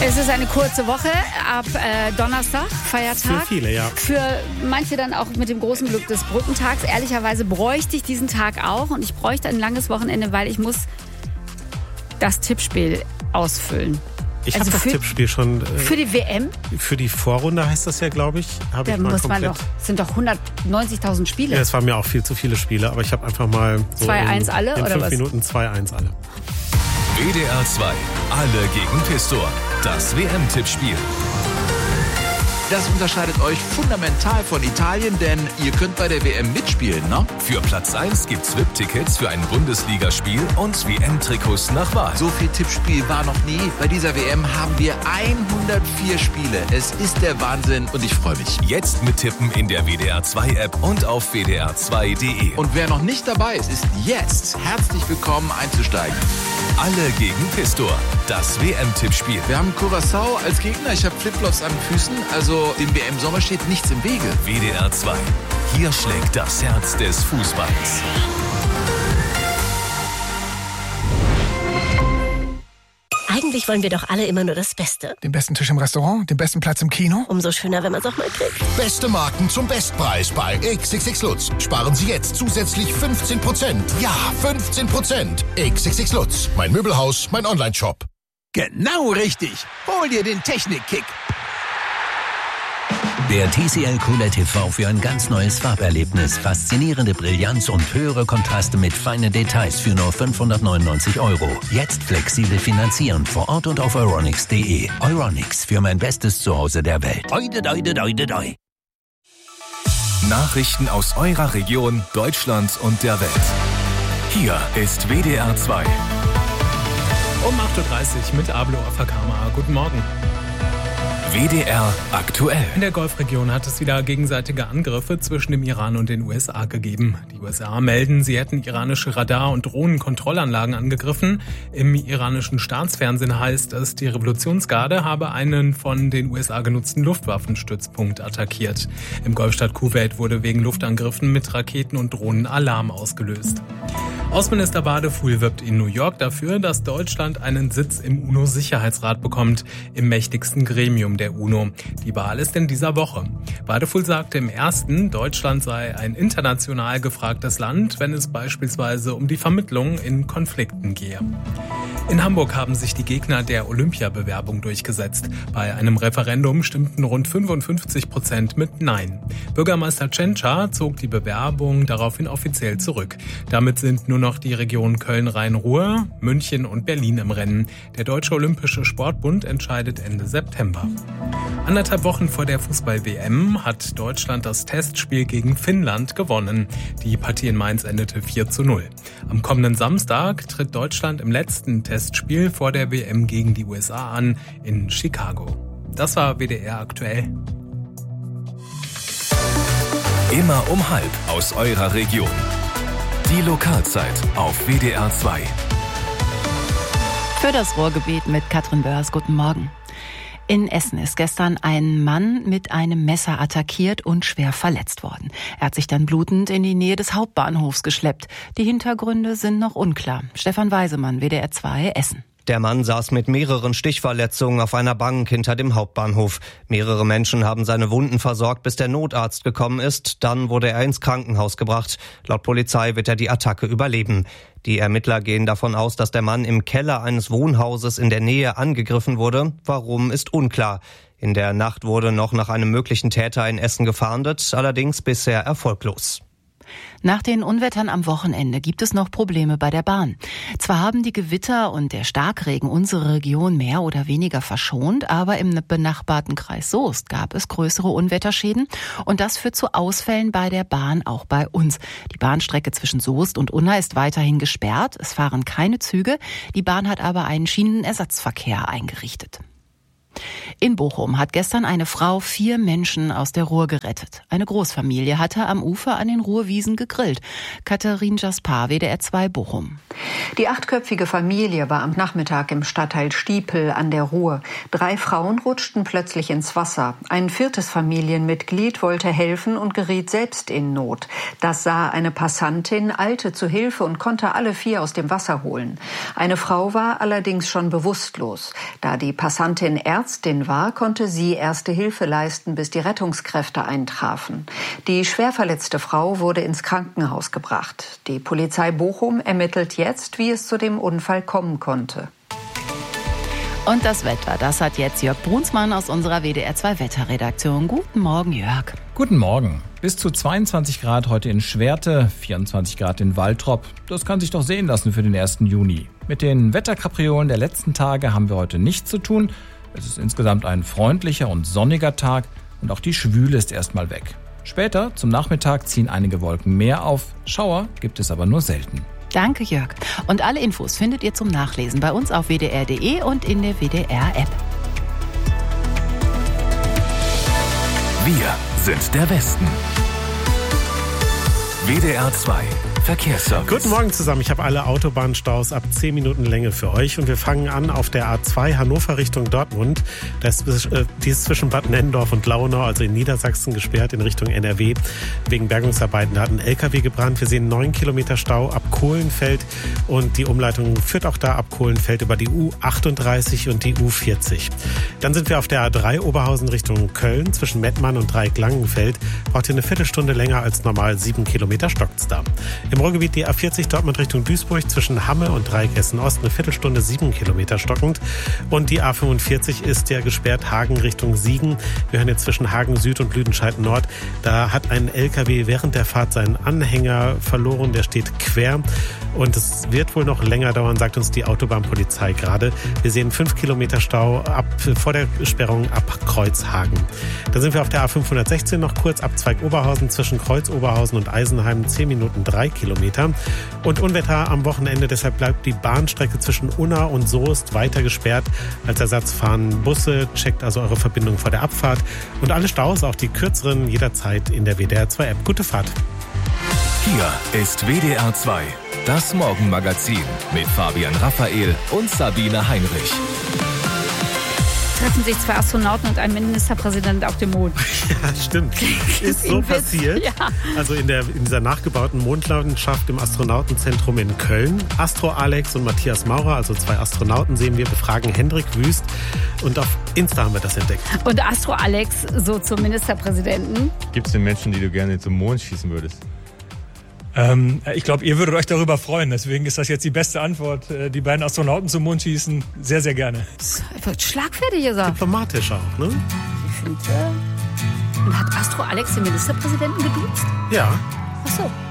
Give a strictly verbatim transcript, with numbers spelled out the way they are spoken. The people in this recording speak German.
Es ist eine kurze Woche ab äh, Donnerstag, Feiertag. Für viele, ja. Für manche dann auch mit dem großen Glück des Brückentags. Ehrlicherweise bräuchte ich diesen Tag auch und ich bräuchte ein langes Wochenende, weil ich muss das Tippspiel ausfüllen. Ich also habe das für, Tippspiel schon. Äh, für die W M? Für die Vorrunde heißt das ja, glaube ich. Habe Da ich mal muss man komplett. doch, sind doch hundertneunzigtausend Spiele. Ja, es waren mir auch viel zu viele Spiele, aber ich habe einfach mal so zwei in, eins alle, in oder fünf was? Minuten zwei eins alle. W D R zwei, alle gegen Pistor. Das W M-Tippspiel. Das unterscheidet euch fundamental von Italien, denn ihr könnt bei der W M mitspielen, ne? Für Platz eins gibt's V I P-Tickets für ein Bundesligaspiel und W M-Trikots nach Wahl. So viel Tippspiel war noch nie. Bei dieser W M haben wir hundertvier Spiele. Es ist der Wahnsinn und ich freue mich. Jetzt mittippen in der W D R zwei App und auf w d r zwei punkt d e. Und wer noch nicht dabei ist, ist jetzt herzlich willkommen einzusteigen. Alle gegen Pistor. Das W M-Tippspiel. Wir haben Curaçao als Gegner. Ich habe Flipflops an den Füßen. Also dem W M-Sommer steht nichts im Wege. W D R zwei. Hier schlägt das Herz des Fußballs. Eigentlich wollen wir doch alle immer nur das Beste. Den besten Tisch im Restaurant, den besten Platz im Kino. Umso schöner, wenn man es auch mal kriegt. Beste Marken zum Bestpreis bei X X X Lutz. Sparen Sie jetzt zusätzlich fünfzehn Prozent. Ja, fünfzehn Prozent. X X X Lutz. Mein Möbelhaus, mein Onlineshop. Genau richtig. Hol dir den Technik-Kick. Der T C L Cooler T V für ein ganz neues Farberlebnis. Faszinierende Brillanz und höhere Kontraste mit feinen Details für nur fünfhundertneunundneunzig Euro. Jetzt flexibel finanzieren vor Ort und auf euronics punkt de. Euronics, für mein bestes Zuhause der Welt. Oide, oide, oide, oide. Nachrichten aus eurer Region, Deutschland und der Welt. Hier ist W D R zwei. Um acht Uhr dreißig mit Ablo Afakama. Guten Morgen. W D R aktuell. In der Golfregion hat es wieder gegenseitige Angriffe zwischen dem Iran und den U S A gegeben. Die U S A melden, sie hätten iranische Radar- und Drohnenkontrollanlagen angegriffen. Im iranischen Staatsfernsehen heißt es, die Revolutionsgarde habe einen von den U S A genutzten Luftwaffenstützpunkt attackiert. Im Golfstaat Kuwait wurde wegen Luftangriffen mit Raketen und Drohnen Alarm ausgelöst. Außenminister Wadefuhl wirbt in New York dafür, dass Deutschland einen Sitz im UNO-Sicherheitsrat bekommt, im mächtigsten Gremium der UNO. Die Wahl ist in dieser Woche. Wadefuhl sagte im ersten, Deutschland sei ein international gefragtes Land, wenn es beispielsweise um die Vermittlung in Konflikten gehe. In Hamburg haben sich die Gegner der Olympiabewerbung durchgesetzt. Bei einem Referendum stimmten rund fünfundfünfzig Prozent mit Nein. Bürgermeister Tschentscher zog die Bewerbung daraufhin offiziell zurück. Damit sind nur noch die Regionen Köln-Rhein-Ruhr, München und Berlin im Rennen. Der Deutsche Olympische Sportbund entscheidet Ende September. Anderthalb Wochen vor der Fußball-W M hat Deutschland das Testspiel gegen Finnland gewonnen. Die Partie in Mainz endete vier zu null. Am kommenden Samstag tritt Deutschland im letzten Testspiel vor der W M gegen die U S A an in Chicago. Das war W D R aktuell. Immer um halb aus eurer Region. Die Lokalzeit auf W D R zwei. Für das Ruhrgebiet mit Katrin Börs. Guten Morgen. In Essen ist gestern ein Mann mit einem Messer attackiert und schwer verletzt worden. Er hat sich dann blutend in die Nähe des Hauptbahnhofs geschleppt. Die Hintergründe sind noch unklar. Stefan Weisemann, W D R zwei, Essen. Der Mann saß mit mehreren Stichverletzungen auf einer Bank hinter dem Hauptbahnhof. Mehrere Menschen haben seine Wunden versorgt, bis der Notarzt gekommen ist. Dann wurde er ins Krankenhaus gebracht. Laut Polizei wird er die Attacke überleben. Die Ermittler gehen davon aus, dass der Mann im Keller eines Wohnhauses in der Nähe angegriffen wurde. Warum, ist unklar. In der Nacht wurde noch nach einem möglichen Täter in Essen gefahndet, allerdings bisher erfolglos. Nach den Unwettern am Wochenende gibt es noch Probleme bei der Bahn. Zwar haben die Gewitter und der Starkregen unsere Region mehr oder weniger verschont, aber im benachbarten Kreis Soest gab es größere Unwetterschäden und das führt zu Ausfällen bei der Bahn, auch bei uns. Die Bahnstrecke zwischen Soest und Unna ist weiterhin gesperrt, es fahren keine Züge, die Bahn hat aber einen Schienenersatzverkehr eingerichtet. In Bochum hat gestern eine Frau vier Menschen aus der Ruhr gerettet. Eine Großfamilie hatte am Ufer an den Ruhrwiesen gegrillt. Katharin Jaspar, W D R zwei Bochum. Die achtköpfige Familie war am Nachmittag im Stadtteil Stiepel an der Ruhr. Drei Frauen rutschten plötzlich ins Wasser. Ein viertes Familienmitglied wollte helfen und geriet selbst in Not. Das sah eine Passantin, eilte zu Hilfe und konnte alle vier aus dem Wasser holen. Eine Frau war allerdings schon bewusstlos. Da die Passantin Ärztin war, konnte sie erste Hilfe leisten, bis die Rettungskräfte eintrafen. Die schwer verletzte Frau wurde ins Krankenhaus gebracht. Die Polizei Bochum ermittelt jetzt, wie es zu dem Unfall kommen konnte. Und das Wetter, das hat jetzt Jörg Brunsmann aus unserer W D R zwei Wetterredaktion. Guten Morgen, Jörg. Guten Morgen. Bis zu zweiundzwanzig Grad heute in Schwerte, vierundzwanzig Grad in Waltrop. Das kann sich doch sehen lassen für den ersten Juni. Mit den Wetterkapriolen der letzten Tage haben wir heute nichts zu tun. Es ist insgesamt ein freundlicher und sonniger Tag und auch die Schwüle ist erstmal weg. Später, zum Nachmittag, ziehen einige Wolken mehr auf. Schauer gibt es aber nur selten. Danke, Jörg. Und alle Infos findet ihr zum Nachlesen bei uns auf w d r punkt d e und in der W D R-App. Wir sind der Westen. W D R zwei Verkehrsservice. Guten Morgen zusammen. Ich habe alle Autobahnstaus ab zehn Minuten Länge für euch. Und wir fangen an auf der A zwei Hannover Richtung Dortmund. Das ist, äh, die ist zwischen Bad Nennendorf und Launau, also in Niedersachsen, gesperrt in Richtung N R W. Wegen Bergungsarbeiten. Da hat ein L K W gebrannt. Wir sehen neun Kilometer Stau ab Kohlenfeld. Und die Umleitung führt auch da ab Kohlenfeld über die U achtunddreißig und die U vierzig. Dann sind wir auf der A drei Oberhausen Richtung Köln. Zwischen Mettmann und Dreieck-Langenfeld braucht ihr eine Viertelstunde länger als normal. Sieben Kilometer stockt's da. Im Ruhrgebiet die A vierzig Dortmund Richtung Duisburg zwischen Hamme und Dreieck-Essen Ost eine Viertelstunde, sieben Kilometer stockend. Und die A fünfundvierzig ist ja gesperrt Hagen Richtung Siegen. Wir hören jetzt zwischen Hagen Süd und Lüdenscheid Nord. Da hat ein L K W während der Fahrt seinen Anhänger verloren. Der steht quer. Und es wird wohl noch länger dauern, sagt uns die Autobahnpolizei gerade. Wir sehen fünf Kilometer Stau ab, vor der Sperrung ab Kreuzhagen. Da sind wir auf der A fünfhundertsechzehn noch kurz ab Zweig Oberhausen zwischen Kreuz Oberhausen und Eisenheim zehn Minuten drei Kilometer. Und Unwetter am Wochenende, deshalb bleibt die Bahnstrecke zwischen Unna und Soest weiter gesperrt. Als Ersatz fahren Busse, checkt also eure Verbindung vor der Abfahrt. Und alle Staus, auch die kürzeren, jederzeit in der W D R zwei App. Gute Fahrt. Hier ist W D R zwei, das Morgenmagazin mit Fabian Raphael und Sabine Heinrich. Treffen sich zwei Astronauten und ein Ministerpräsident auf dem Mond. Ja, stimmt. Ist so passiert. Ja. Also in, der, in dieser nachgebauten Mondlandschaft im Astronautenzentrum in Köln. Astro Alex und Matthias Maurer, also zwei Astronauten, sehen wir, befragen Hendrik Wüst. Und auf Insta haben wir das entdeckt. Und Astro Alex so zum Ministerpräsidenten. Gibt es denn Menschen, die du gerne zum Mond schießen würdest? Ähm, ich glaube, ihr würdet euch darüber freuen. Deswegen ist das jetzt die beste Antwort. Die beiden Astronauten zum Mond schießen, sehr, sehr gerne. Wird schlagfertig gesagt. Diplomatisch auch, ne? Ich finde, äh, und hat Astro Alex den Ministerpräsidenten geduzt? Ja. Ach so.